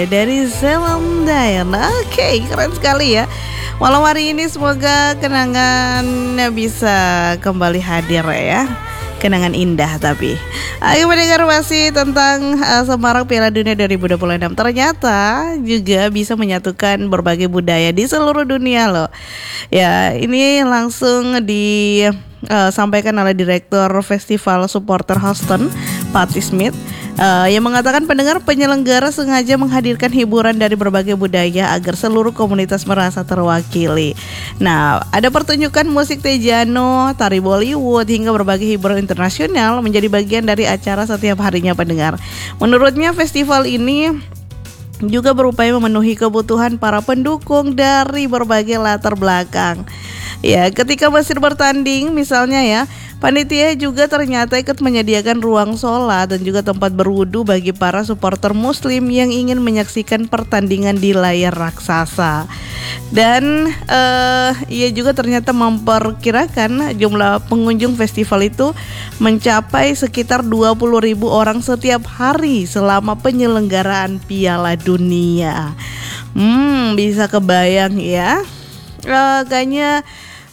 dari Zealandia. Oke, keren sekali ya. Malam hari ini semoga kenangannya bisa kembali hadir ya. Kenangan indah tapi. Ayo mendengar masih tentang Semarang Piala Dunia 2026. Ternyata juga bisa menyatukan berbagai budaya di seluruh dunia loh. Ya, ini langsung disampaikan oleh Direktur Festival Supporter Houston, Patty Smith, yang mengatakan penyelenggara sengaja menghadirkan hiburan dari berbagai budaya agar seluruh komunitas merasa terwakili. Nah, ada pertunjukan musik Tejano, tari Bollywood, hingga berbagai hiburan internasional menjadi bagian dari acara setiap harinya pendengar. Menurutnya festival ini juga berupaya memenuhi kebutuhan para pendukung dari berbagai latar belakang. Ya, ketika Mesir bertanding misalnya ya, panitia juga ternyata ikut menyediakan ruang sholat dan juga tempat berwudu bagi para supporter muslim yang ingin menyaksikan pertandingan di layar raksasa. Dan ia juga ternyata memperkirakan jumlah pengunjung festival itu mencapai sekitar 20.000 orang setiap hari selama penyelenggaraan Piala Dunia. Bisa kebayang ya. Kayaknya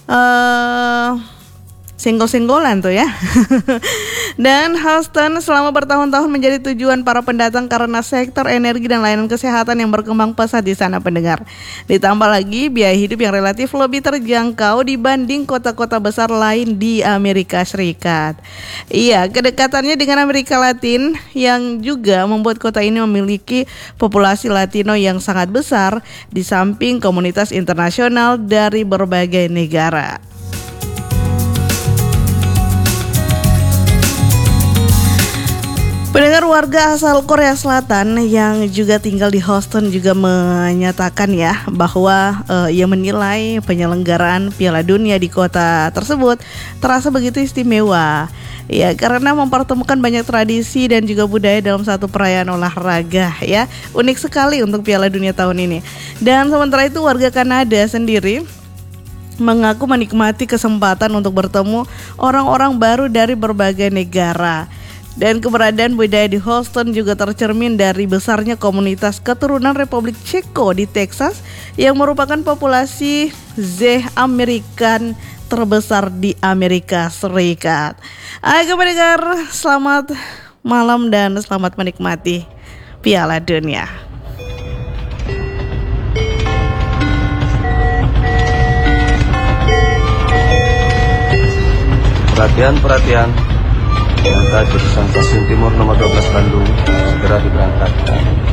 senggol-senggolan tuh ya. Dan Houston selama bertahun-tahun menjadi tujuan para pendatang karena sektor energi dan layanan kesehatan yang berkembang pesat di sana pendengar. Ditambah lagi biaya hidup yang relatif lebih terjangkau dibanding kota-kota besar lain di Amerika Serikat. Iya, kedekatannya dengan Amerika Latin yang juga membuat kota ini memiliki populasi Latino yang sangat besar di samping komunitas internasional dari berbagai negara. Pendengar, warga asal Korea Selatan yang juga tinggal di Houston juga menyatakan ya bahwa ia menilai penyelenggaraan Piala Dunia di kota tersebut terasa begitu istimewa. Ya, karena mempertemukan banyak tradisi dan juga budaya dalam satu perayaan olahraga ya. Unik sekali untuk Piala Dunia tahun ini. Dan sementara itu warga Kanada sendiri mengaku menikmati kesempatan untuk bertemu orang-orang baru dari berbagai negara. Dan keberadaan budaya di Houston juga tercermin dari besarnya komunitas keturunan Republik Ceko di Texas yang merupakan populasi Zeh Amerikan terbesar di Amerika Serikat. Ayo pendengar, selamat malam dan selamat menikmati Piala Dunia. Perhatian. Kereta jurusan Stasiun Timur nomor 12 Bandung segera diberangkatkan.